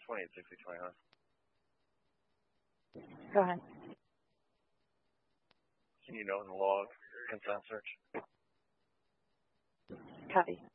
2860 Go ahead. Can you note in the log consent search? Copy.